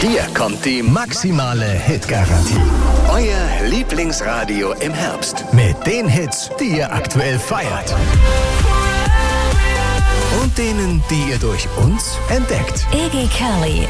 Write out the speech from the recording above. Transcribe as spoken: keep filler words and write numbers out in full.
Hier kommt die maximale Hitgarantie. Euer Lieblingsradio im Herbst. Mit den Hits, die ihr aktuell feiert. Und denen, die ihr durch uns entdeckt. Iggy Kelly